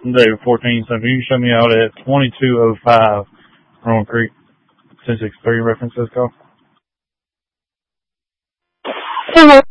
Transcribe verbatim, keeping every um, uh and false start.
I'm David fourteen, so if you can show me out at twenty-two oh five Rowan Creek, ten sixty-three reference this call.